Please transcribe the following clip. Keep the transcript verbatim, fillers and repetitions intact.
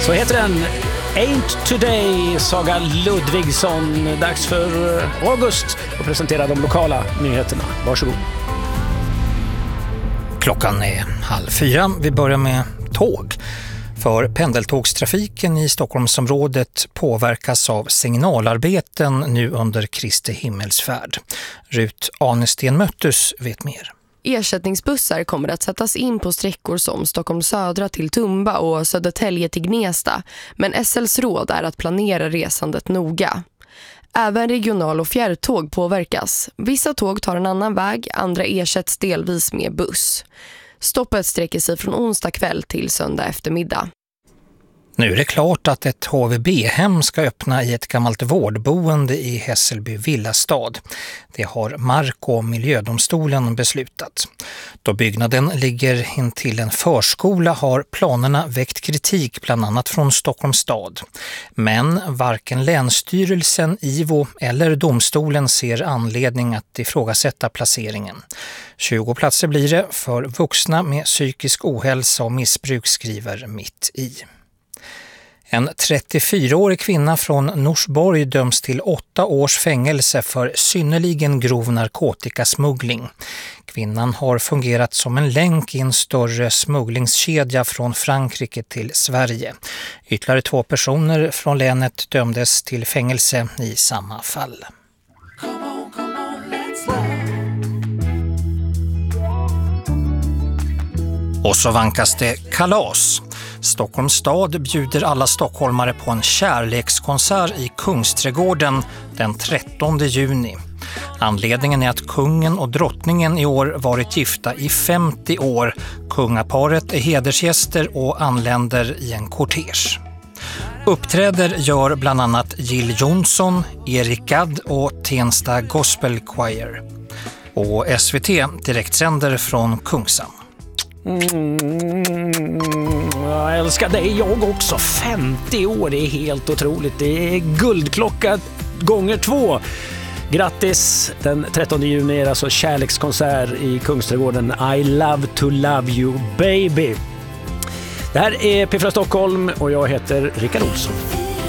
Så heter den Ain't Today, Saga Ludvigsson. Dags för August att presentera de lokala nyheterna. Varsågod. Klockan är halv fyra. Vi börjar med tåg. För pendeltågstrafiken i Stockholmsområdet påverkas av signalarbeten nu under Kristi himmelsfärd. Rut Anesten Möttus vet mer. Ersättningsbussar kommer att sättas in på sträckor som Stockholm södra till Tumba och Södertälje till Gnesta, men S L:s råd är att planera resandet noga. Även regional- och fjärrtåg påverkas. Vissa tåg tar en annan väg, andra ersätts delvis med buss. Stoppet sträcker sig från onsdag kväll till söndag eftermiddag. Nu är det klart att ett H V B-hem ska öppna i ett gammalt vårdboende i Hässelby villastad. Det har Mark- och miljödomstolen beslutat. Då byggnaden ligger intill en förskola har planerna väckt kritik bland annat från Stockholms stad. Men varken Länsstyrelsen, I V O eller domstolen ser anledning att ifrågasätta placeringen. tjugo platser blir det för vuxna med psykisk ohälsa och missbruk, skriver Mitt i. En trettiofyraårig kvinna från Norsborg döms till åtta års fängelse för synnerligen grov narkotikasmuggling. Kvinnan har fungerat som en länk i en större smugglingskedja från Frankrike till Sverige. Ytterligare två personer från länet dömdes till fängelse i samma fall. Och så vankas det kalas. Stockholms stad bjuder alla stockholmare på en kärlekskonsert i Kungsträdgården den trettonde juni. Anledningen är att kungen och drottningen i år varit gifta i femtio år. Kungaparet är hedersgäster och anländer i en kortege. Uppträder gör bland annat Jill Johnson, Erik Gadd och Tensta Gospel Choir. Och S V T direktsänder från Kungsan. Mm, jag älskar dig jag också. femtio år, det är helt otroligt. Det är guldklocka gånger två. Grattis, den trettonde juni är alltså kärlekskonsert i Kungsträdgården. I love to love you baby. Det här är P fyra Stockholm och jag heter Rickard Olsson.